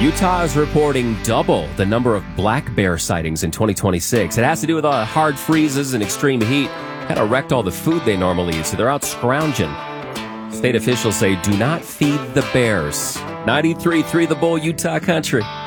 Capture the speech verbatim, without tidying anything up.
Utah is reporting double the number of black bear sightings in twenty twenty-six. It has to do with all the hard freezes and extreme heat. Kind of wrecked all the food they normally eat, so they're out scrounging. State officials say do not feed the bears. ninety-three point three The Bull, Utah Country.